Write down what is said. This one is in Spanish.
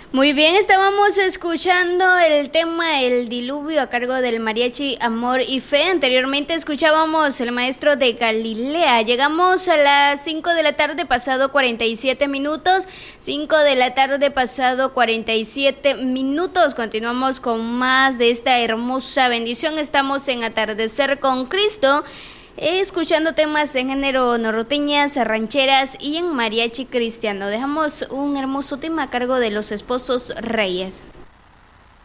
Muy bien, estábamos escuchando el tema El Diluvio a cargo del mariachi Amor y Fe. Anteriormente escuchábamos El Maestro de Galilea. Llegamos a las 5 de la tarde pasado 47 minutos. 5 de la tarde pasado 47 minutos. Continuamos con más de esta hermosa bendición. Estamos en Atardecer con Cristo, escuchando temas en género norteñas, rancheras y en mariachi cristiano. Dejamos un hermoso tema a cargo de Los Esposos Reyes.